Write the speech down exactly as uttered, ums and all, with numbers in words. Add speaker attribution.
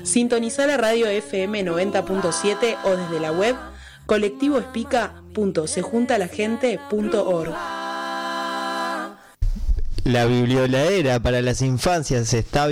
Speaker 1: Sintonizá la radio F M noventa punto siete o desde la web colectivo espica punto se junta la gente punto org.
Speaker 2: La biblioladera para las infancias está